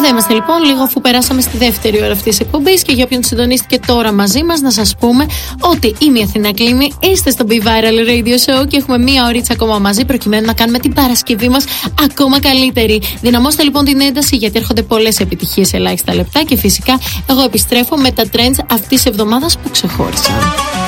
Εδώ είμαστε λοιπόν, λίγο αφού περάσαμε στη δεύτερη ώρα αυτής της εκπομπής. Και για όποιον συντονίστηκε τώρα μαζί μας, να σας πούμε ότι είμαι η Αθηνά Κλίμη, είστε στο Be Viral Radio Show και έχουμε μία ωρίτσα ακόμα μαζί προκειμένου να κάνουμε την Παρασκευή μας ακόμα καλύτερη. Δυναμώστε λοιπόν την ένταση, γιατί έρχονται πολλές επιτυχίες σε ελάχιστα λεπτά και φυσικά εγώ επιστρέφω με τα trends αυτής της εβδομάδας που ξεχώρισαν.